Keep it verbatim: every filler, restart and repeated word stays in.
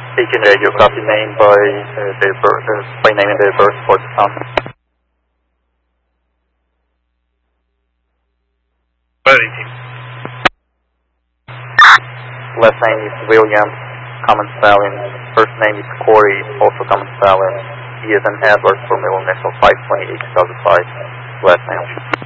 Agent radio, copy name by uh, their birth, uh, by name and their birth for the son. Last name is William, common spelling. First name is Corey, also common spelling. He is an Edward for Middle Initial five twenty-eight two thousand five. Last name.